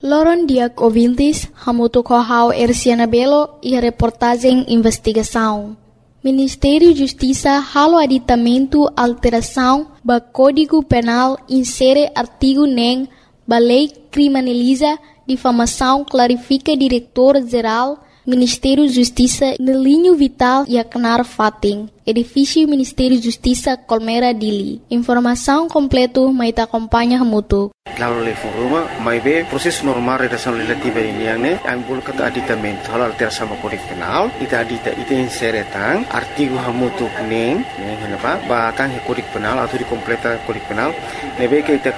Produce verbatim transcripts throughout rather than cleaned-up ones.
Loron Diak ouvintes, hamuto kohau Erciana Belo e a reportagem investigação. Ministério da Justiça halo aditamento alteração ba Código Penal insere artigo nem ba lei criminaliza difamação clarifica diretor-geral Ministério da Justiça no linho vital e acnar fating. Edifício Ministério da Justiça Colmera Dili. Informação completo mais acompanha mutu. Lalu le foruma, mai be proses normal redação legislativa ini yang ne, ambul kata aditamento hal alteração sama Kode Penal, ita adita ita insere tang artigo hamutu neng, neng henapa, ba tang Kode Penal atau di completa Kode Penal, nebe ke ita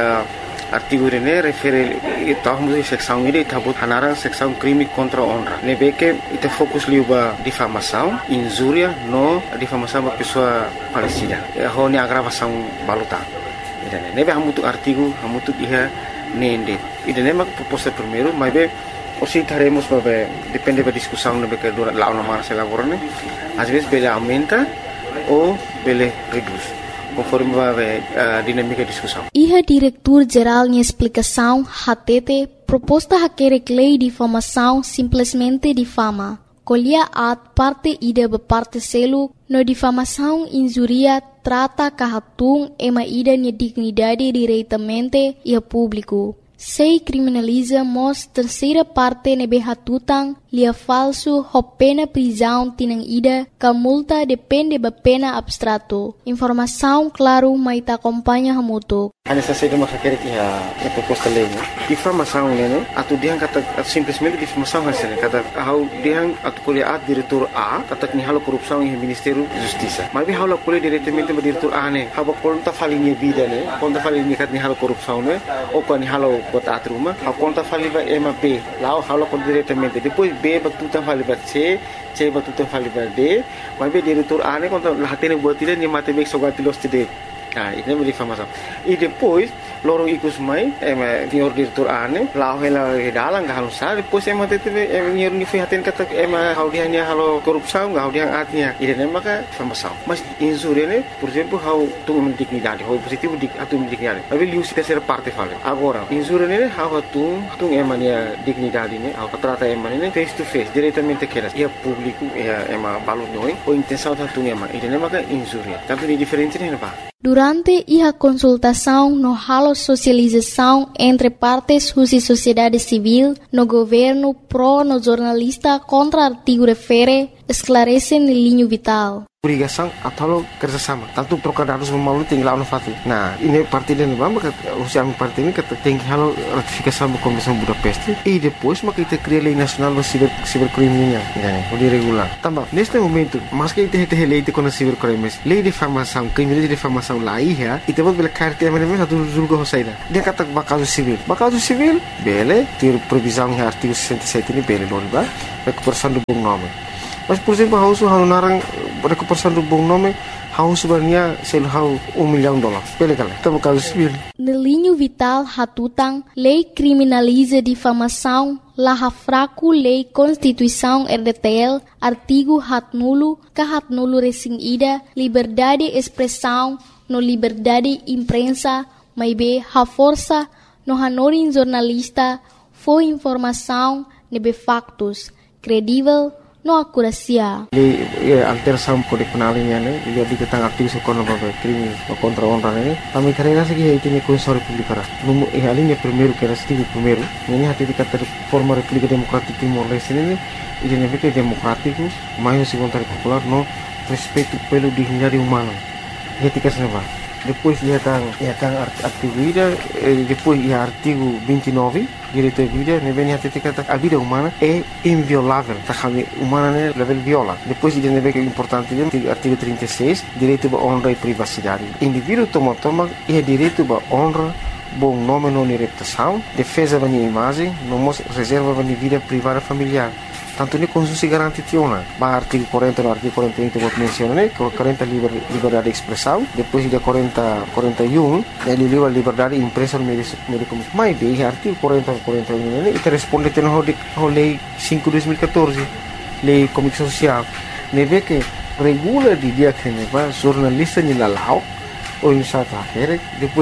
artigo ini refere ita hamutu seksão ini ita but hanarang seksão crime contra honra. Nebe ke ita fokus liu ba difamação, injuria no difamação ba pessoa falecida. Ho ni agravação baluta. Nebe hamutu artigo hamutu iha nende. Ida nema proposta primeiro, mas be osi taremos babe depende da discussão nebe que dura lá uma marcha laborane. Às vezes bele aumenta ou bele reduz, conforme babe a dinâmica da discussão. Iha diretor-geral em explicação hatete proposta haquere lei de difamação simplesmente difama. Colhia at parte ida ba parte selu no difamação injuria trata kahatung ema ida nia dignidade diretamente e a público. Sei criminaliza mos terceira parte nebe hatutang lia falso ho pena prisão tinang ida ka multa depende ba pena abstrato. Informação claro mai ta acompanha hamuto. Hanya saja de masa kira kia a proposta lei ne. Difamação ne, atu diang kata simplesmente difamação hasilnya kata hau diang atu kuliah diretor A kata ni halo korupção em Ministério da Justiça. Mas bi halo kuliah diretamente ba diretor A ne, haba konta falinha vida ne, konta falinha kat ni halo korupção ne, ou kan ni halo bot atruma, hau konta faliba ema B, lao halo kon diretamente. Depois B ba tutan faliba C, C ba tutan faliba D, mas bi diretor A ne konta lahatene buat tidak ni mate bek sogati los tidak. Ah, ini menjadi difamação. E depois, lorong ikus mai, ema senhor diretor ane, lau hela dalang gak halus sah. Depois ema tete ema senhor ni fihatin kata ema hau dia ni halo korupção, gak hau dia artinya. Ini nama ka difamação. Mas insure ne, por exemplo, hau tu dignidade, hau positivo dik atu dignidade. Tapi liu si terceira parte fale. Agora, insure ne hau tu tu ema ni dignidade ne, hau trata ema ne face to face, diretamente keras. Ia público, ia ema balu noi, o intenção tu ema. Ini nama ka insure. Tanto ni diferente ne apa? Durante a consultação no halo socialização entre partes e sociedade civil, no governo pro no jornalista contra artigo refere, esclarece no linho vital. Obrigação atau kerjasama. Tanto trocar dados memalu tinggal no fati. Nah, ini parti dan bamba kat usia parti ini kata tinggi halo ratifikasi sama Komisi Budapest. E depois maka kita cria lei nasional do ciber cibercriminal, né? O de regular. Tambah, neste momento, mas que kita hete lei de com cibercrimes, lei de difamação, crime de difamação lá ia, e temos bela carta mas mesmo satu julgo hosaida. Dia kata bakal civil. Bakal civil, bele, ter previsão em artigo sessenta e sete ini bele non ba? Recuperação do bom nome. Mas, por exemplo, hau su hau narang recuperação do bom nome, hau sebenarnya sel hau um milhão de dólares. Pele kala, tamo caso civil. No linho vital hatutang, lei criminaliza difamação, laha fraco lei Constituição R D T L, artigo hat nulo, ka hat nulo resing ida, liberdade expressão, no liberdade imprensa, mai be ha força, no hanorin jornalista, foi informação, nebe factos, credível, no akurasia. Lei alteração Kode Penal ini ne, dia di tentang artigo sekono babe crime contra honra ne. Kami karena segi itu ni Constituição Republicana. Numu eh alinha primeiro que era artigo primeiro. Ini hati dikata forma República Democrática Timor-Leste ini, ini ne que democrático, mais se vontade popular no respeito pelo dignidade humana. Dia tiga seneva. Depois ia tang ia tang artigo ida, depois ia artigo vinte e nove, direito à vida, ne vem até kata a vida humana é inviolável, tá kami humana ne level viola. Depois ia ne que importante dia artigo trinta e seis, direito à honra e privacidade. Indivíduo toma toma ia direito à honra, bom nome não reputação, defesa da imagem, não reserva da vida privada familiar. Tanto ni konstitusi garanti tiona. Ba artigo quarenta no artigo quarenta e um vou mencionar, né? quarenta liber, liberdade de expressão, depois de quarenta, quarenta e um, ele livre liberdade de imprensa no meio de comunicação. Mas bem, artigo quarenta, quarenta e um, né? E responde tendo a lei cinco de dois mil e quatorze, lei comunicação social. Ne vê que regula de dia que ne va jornalista ni lalau ou em sata here, depois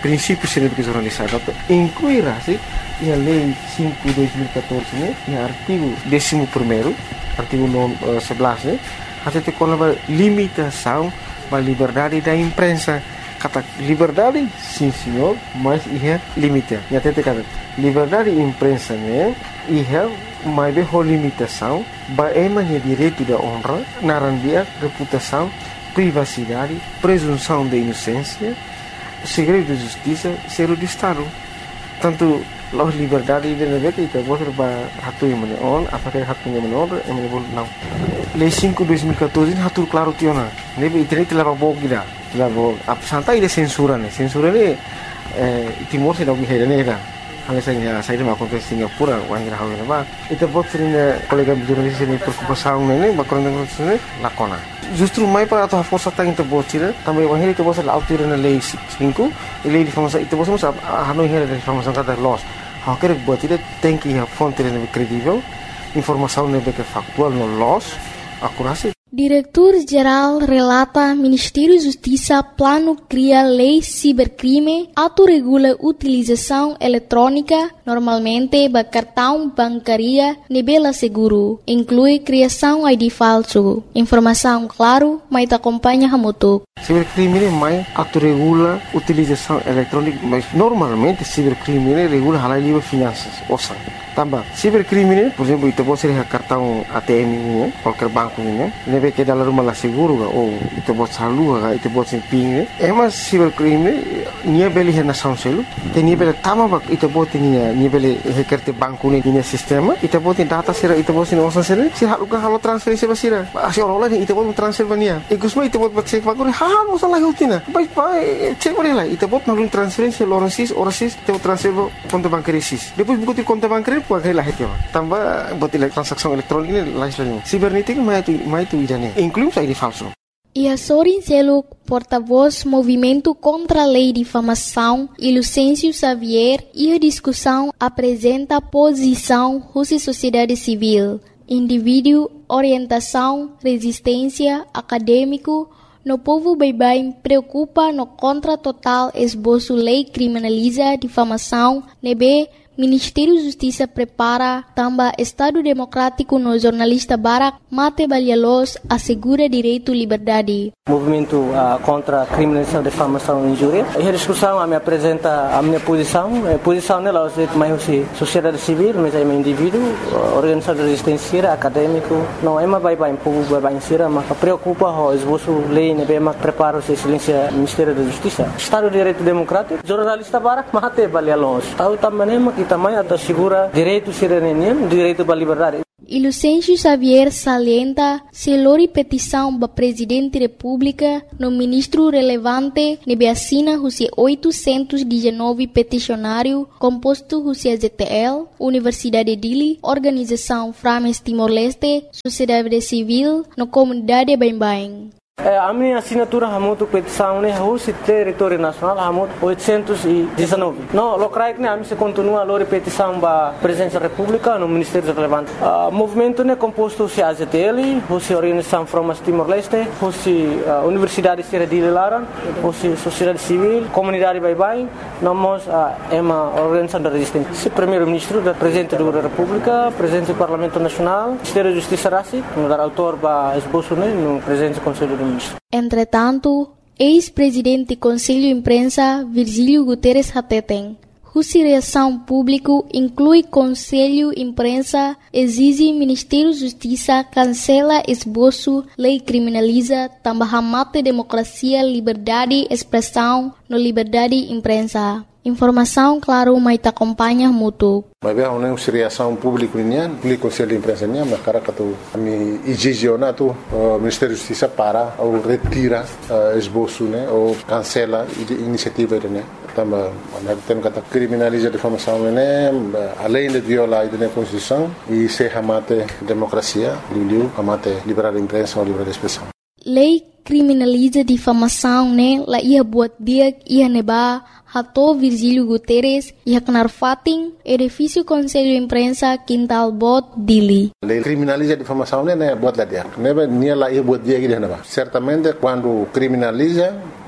princípios de jornalistas, incluirá-se a Lei cinco de dois mil e catorze, né, e o artigo décimo primeiro, artigo sebelas, né, até com a limitação da liberdade da imprensa. Kata liberdade, sim senhor, mas é limite. E até te kata liberdade da imprensa, né, é mais bem a limitação, é mais direito da honra, narandia, reputação, privacidade, presunção de inocência, segredo de justiça, segredo de Estado. Tanto a liberdade de navegar kita boleh berhatu yang mana on, apakah hatu yang mana on, yang mana boleh não. Lei cinco de dois mil e catorze hatu claro tiona. Nebe internet telah bawa kita, telah bawa. Apa santai dia censura ni, censura ni timur saya dah pergi hari ni dah. Hanya saya saya dah makan ke Singapura, orang yang hawa ni bah. Itu buat sering kolega jurnalis ini perkupasan ni, bakuran dengan sini lakona. Justru mai para atau força tá into botira também o henrique você lá altura na lei cinco e lei de formação itu você sabe a não henrique de formação cada loss a querer botira tem que a fonte é credível informação não é factual no loss acurácia. Diretor-Geral relata Ministério da Justiça plano cria lei cibercrime, autorregula utilização eletrônica, normalmente ba cartão bancaria nebela seguro, inclui criação I D falso. Informação claro, mas te acompanha hamutuk. Cibercrime mais autorregula utilização eletrônica, mas normalmente cibercrime regula halal livre finanças, ouça. Tambah, cibercrime, por exemplo, itu pode ser cartão A T M ini, qualquer banco ini, nebe que dalam rumah lah seguro, ou itu pode salu, itu pode ser ping. Emas cibercrime, nia beli hena sound selu, te nia beli tama bak, itu pode nia nia beli hekerte banku ni nia sistema, itu pode data sera, itu pode nia osan sera, si halu kan halu transferisi basira, asyik orang lain itu pode transfer bania, ikusma itu pode cek banku ni, hal masalah hutina, baik baik cek boleh lah, itu pode nalun transferisi orang sis, orang sis, itu transfer konto bancaria sis, depois buku ti konto bancaria puai lah itu, tambah buat transaksi elektronik ini lain cibernética mais tu mais tu idane, inclui I D falso. E a Sorin Seluk, porta-voz Movimento contra a Lei de Difamação, e Lucêncio Xavier, e a discussão apresenta a posição da sociedade civil, indivíduo, orientação, resistência, acadêmico, no povo bem-bem preocupa no contra total esboço lei criminaliza difamação, nebe Ministério da Justiça prepara também Estado Democrático no jornalista Barak Mate Balhalos assegura direito à liberdade. Movimento uh, contra a criminalização, difamação e injúria. E a discussão a me apresenta a minha posição. A posição nela é mais sociedade civil, mas é um indivíduo, organização de resistência, acadêmico. Não é mais bem povo bem bem mas preocupa o esboço lei, né, mas prepara o silêncio Ministério da Justiça. Estado de Direito Democrático, jornalista Barak Mate Balhalos. Tahu também que também assegura direito cidadania, direito à liberdade. E Lucêncio Xavier salienta se lori petição para Presidente da República no ministro relevante nebe assina os oitocentos e dezenove peticionário composto os Z T L, Universidade de Dili, Organização Frames Timor-Leste, Sociedade Civil, no Comunidade Bem-Bem. A minha assinatura hamutu petição né o território nacional hamutu oitocentos e dezenove. No locais né a mim se continua a lori petição ba presidência da República no Ministério relevante. O movimento né composto se A Z T L, o Organização Frames Timor-Leste, o Universidade de Dili Laran, o Sociedade Civil, Comunidade Bem-Bem, nós é uma organização da resistência. O primeiro-ministro da Presidente da República, Presidente do Parlamento Nacional, Ministério da Justiça Rassi, no dar autor ba esboço né no Presidente do Conselho do Entretanto, ex-presidente do Conselho de Imprensa, Virgílio Guterres Hateten, cuja reação pública inclui Conselho de Imprensa, exige Ministério da Justiça cancela esboço, lei criminaliza, também mate democracia, liberdade, expressão, no liberdade de imprensa. Informação, claro, mas te acompanha muito. Mas bem, uma reação pública nian, o Conselho de Imprensa nian, mas cara que tu me exigionar tu o Ministério da Justiça para ou retira esboço, né, ou cancela a iniciativa, né. Também, nós temos que criminalizar a difamação, né, além de violar a Constituição e se amate democracia, liu amate liberdade de imprensa ou liberdade de expressão. Lei criminaliza difamação, né, lá ia buat dia ia neba Hato Virgílio Guterres e Haknar Fatin, edifício Conselho de Imprensa, Quintal Bot, Dili. A lei criminaliza a difamação, né, buat lá dia. Neba nia lá ia buat dia que neba. Certamente quando criminaliza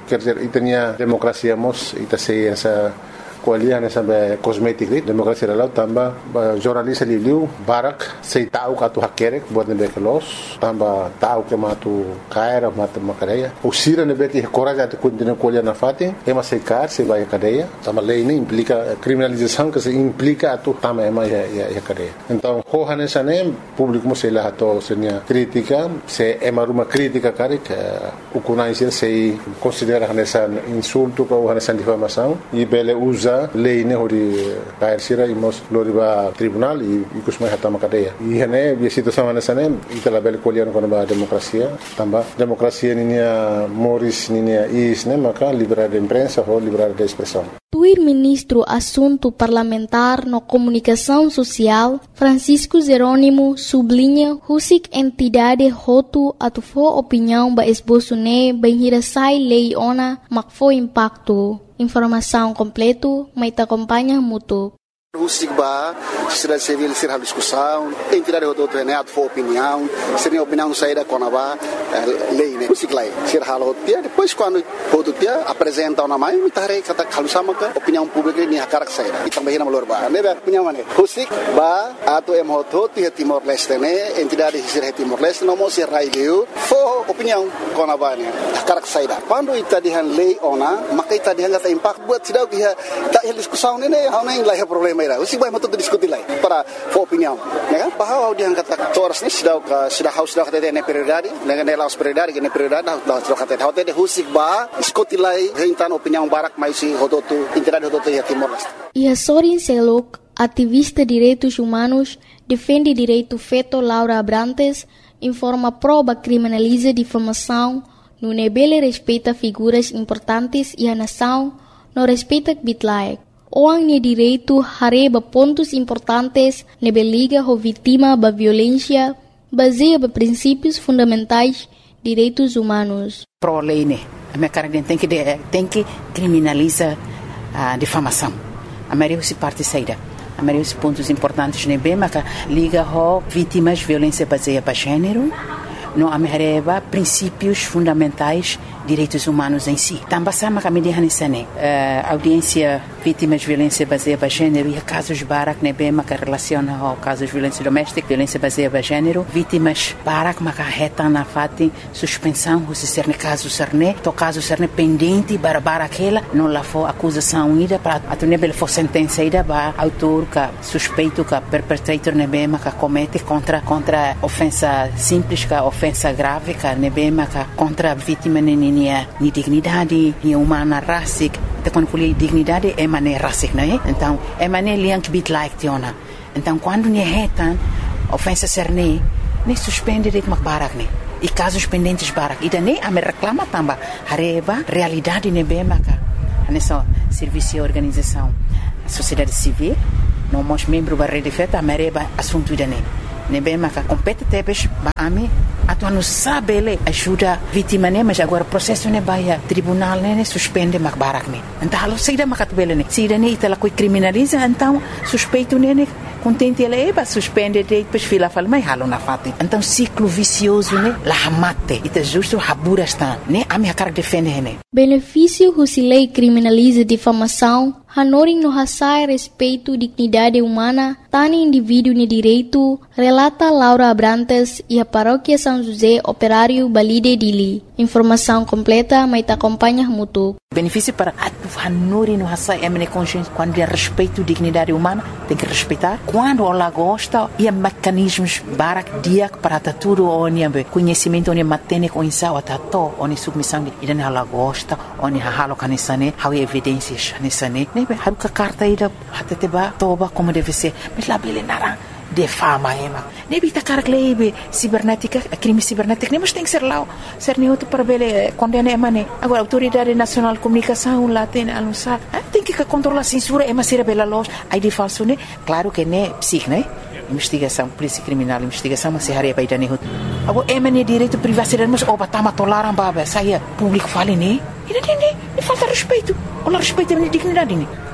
quer dizer, e tinha democracia mos, e sei essa kualiah nessa kosmetik ni demokrasi dalau tambah jornalis liu barak sei tahu katu hakerek buat nebe kelos tambah tahu ke matu kaira matu makadeia usira nebe que coragem de continuar kualiah na fatin ema sei kar sei vai cadeia tambah lei ni implica criminalização que se implica atu tambah ema ya ya cadeia então hoha nessa nem público mo sei lá to senia crítica se ema uma crítica karik ukuna isir sei considera nessa insulto ou nessa difamação e bele usa lei ne hori kair sira imos loriba tribunal e kusmai hatama cadeia e hene bi situação nessa nem itala bele kolian kono ba democracia tamba democracia ninia moris ninia is ne maka liberdade de imprensa ou liberdade de expressão. Tuir ministro assunto parlamentar no comunicação social Francisco Jerônimo sublinha husik entidade hotu atufo opinião ba esboço ne bem hirasai lei ona makfo impacto. Informação completo, mas te acompanha mútuo. Husik ba, sociedade civil ser a discussão, entidade do outro né, for opinião, seria opinião saída com a ba lei né, husik lá, ser halo dia, depois quando outro dia apresenta uma mãe, muita gente kata kalau sama ke opinião pública ni hakarak saída, e também na melhor ba, né, opinião mana, husik ba, atau em hoto dia Timor Leste né, entidade ser Timor Leste, não mesti raileu, for opinião com a ba né, hakarak saída. Quando ita dihan lei ona, maka ita dihan kata impact buat sidau dia tak discussão né, hau nem lah problema. Usik baik betul diskusi lagi para for opinião, ya kan? Bahwa dia kata toras ni sudah sudah haus sudah kata ini prioridade, dengan nilai prioridade, ini prioridade, sudah kata haus dia husik bah diskusi lagi hentan opinião barak maisi hototu entidade hototu ya Timor Leste. Ia Sorin Selok, ativista direitos humanos, defende direito feto Laura Abrantes, informa prova criminaliza difamação, no nebele respeita figuras importantes e a nação, no respeita bitlaek. Orang ni direito hareba pontos importantes nebe liga ho vítima ba violência baseia ba princípios fundamentais direitos humanos. Pro lei né, a minha cara tem que tem que criminaliza a difamação. A maioria se parte saída. A maioria dos pontos importantes nebe maca liga ho vítimas violência baseia ba gênero. No amereba princípios fundamentais direitos humanos em si. Também sama kami dihanisane audiência vítimas de violência baseada em gênero e casos barak nebe maka relaciona ao casos de violência doméstica, violência baseada em gênero, vítimas barak maka reta na fati suspensão se ser ne caso serne, to caso serne pendente para aquela não lá for acusação ida para a nebe for sentença ida ba autor ka suspeito ka perpetrator nebe maka comete contra contra ofensa simples ka ofensa grave ka nebe maka contra vítima ni ni dignidade, ni humana racic, então quando falei dignidade é maneira racic, não é? Então é maneira liang bit like tiona. Então quando ni retan ofensa serne, nem suspende de macbarak ne. E casos pendentes barak, e daí a me reclama também hareba realidade ne bem maca. Nessa serviço e organização, a sociedade civil, não mos membro da rede feta, a mereba assunto daí. Ne bem maca compete tebes ba ami atu não sabe ele ajuda vítima né mas agora processo né vai tribunal né suspende mak barak né então halo saída makat bele né saída né itala coi criminaliza então suspeito né contente ele é suspende de depois fila fala mas halo na fati então ciclo vicioso né la mate ita justo habura está né a minha cara defende né benefício husilei criminaliza difamação hanoring no hasai respeito dignidade humana tani indivíduo ni direito relata Laura Abrantes e a paróquia São José Operário Balide Dili. Informação completa, mas te acompanha mútuo. Benefício para a hanuri no hasai emne consciência quando é respeito dignidade humana tem que respeitar quando ela gosta e mecanismos barak dia para tudo onde conhecimento onde matene com insau atato onde submissão e dan ela gosta onde halo kanisane how evidências nisane nebe haruka carta ida hateteba toba como deve ser mas lá bele narang de fama ema nebe ta carglebe cibernética crime cibernético nem mas tem que ser lá ser neutro para bele condena emane agora autoridade nacional de comunicação lá tem anunciar tem que controlar a censura ema ser bela loja aí de falso né claro que né psic né investigação polícia criminal investigação mas se haria para dane agora emane direito privacidade mas oba tama tolaram baba saia público fale né e não tem nem falta respeito ou respeito a dignidade né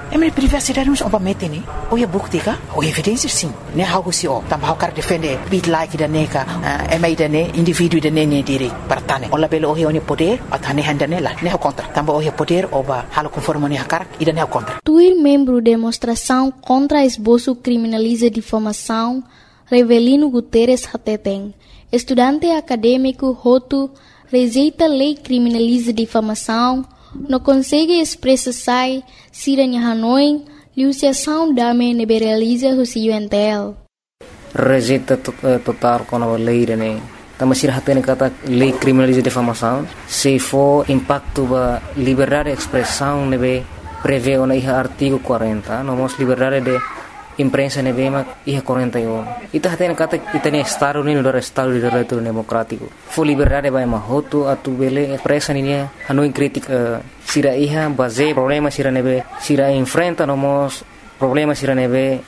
É minha privacidade nos obamete ni. O é bukti ka? O evidência sim. Ne how si o. Tambah kar defender bit like da neka. É mai da ne indivíduo da ne ne diri partane. Ola belo o é poder atane handane la. Ne contra. Tambah o é poder oba halo conforme ne hakar ida ne contra. Tuir membro demonstração contra esboço criminaliza difamação Revelino Guterres Hateteng. Estudante acadêmico Hotu rejeita lei criminaliza difamação, não consegue expressar se em Hanoi, liuciação dame neberaliza o C U N T L. Rejeita total com a lei, né? Também se hatene kata lei criminaliza difamação, se for impacto ba liberdade de expressão nebe prevê o na artigo quarenta, nomos liberdade de imprensa nebema iha quarenta e um. Ita hatene kata itane estado ni no estado de direito democrático. Fo liberdade ba mahoto atu bele presa ni Hanoi crítica sira iha base problema sira nebe sira enfrenta nomos problema sira nebe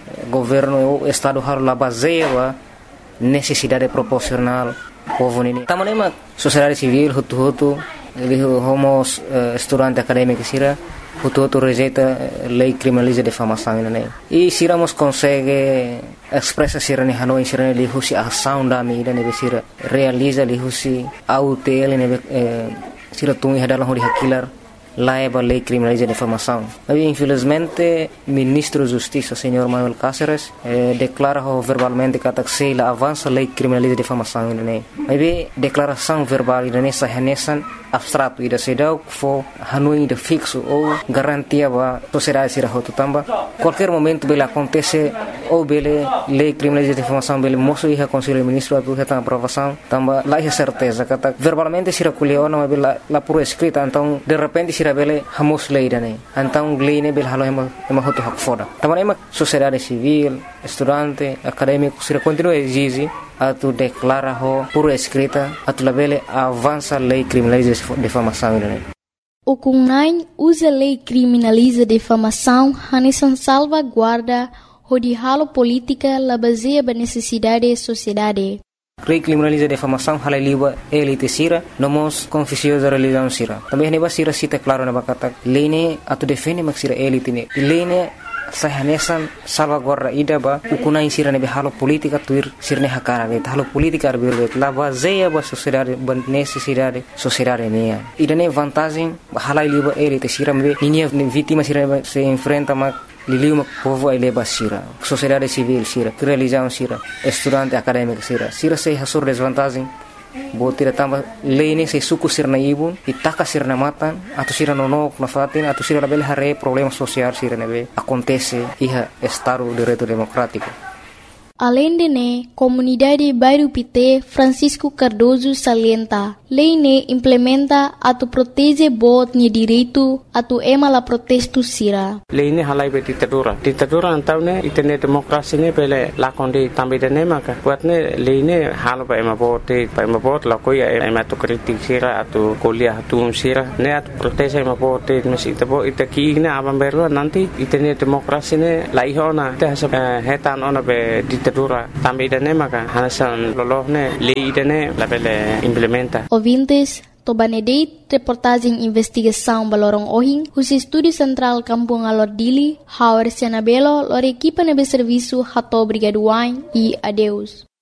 governo o estado har la base ba necessidade proporcional povo ni. Tamanema sociedade civil hutu hutu ele homos estudante acadêmico sira Hutu rejeita lei criminaliza difamação né? E se iramos consegue expressa sira ni Hanoi sira ni husi ação da mídia ne sira realiza li husi autel ne sira tungi hadalah hori hakilar laiba lei criminaliza difamação. Mas infelizmente ministro da Justiça senhor Manuel Cáceres eh, declara verbalmente que la avança lei criminaliza difamação né? Mas declaração verbal ne sahanesan abstrato ida sedau fo Hanoi de fixo ou garantia ba sociedade sira hotu tamba qualquer momento bele acontece ou bele lei criminaliza difamação bele moço ia conselho ministro atu reta aprovação tamba lá é certeza kata verbalmente sira kuliona mas bela la por escrita então de repente sira bele hamos lei dane então lei ne bele halo ema ema hotu hak foda tamba ema sociedade civil estudante acadêmico sira continua exige atu declara ho por escrita atu labele avança lei criminaliza difamação né? O Kunai usa lei criminaliza difamação hanesan salvaguarda o de halo política la baseia ba necessidade da sociedade. Lei criminaliza difamação halai liba elite sira nomos confusiosa religião sira. Também neba sira cita claro na bakata lei ne atu defende mak sira elite ne. Lei ne sahanesan salvaguarda ida ba ukunai sira nebe halo politika tuir sirne hakara be halo politika arbirbe la baseia ba sociedade ba necessidade sociedade mea ida ne vantagem halai liba elite sira me ninia vítima sira se enfrenta ma liliu mak povo ele ba sira sociedade civil sira religião sira estudante acadêmico sira sira se hasur desvantagem Botira tamba lei ne se suku sirna ibun itaka sirna matan atau sira nonok na fatin atau sira label hare problema sosial sira nebe acontece iha estado de direito democrático. Além de ne, comunidade Bairro Pité Francisco Cardoso salienta, lei ne implementa atu protege bot ni direito atu ema la protesto sira. Lei ne halai be ditadura. Ditadura antau ne itene demokrasi ne pele lakonde tambe de ne maka. Buat ne lei ne halo ba ema bot ba ema bot la koya ema tu kritik sira atu kuliah atu sira ne atu protege ema bot mes itabo itaki ne abam berwa nanti itene demokrasi ne la ihona te hasa hetan ona be ditadura tambe de ne maka hasan loloh ne lei de ne la pele implementa. Ouvintes, Tobanedeit, reportagem investigação Balorong Ohing, os Estúdio Central Kampung Alordili, Hauer Sianabelo, lor equipa nebe serviço Hato Brigaduain e adeus.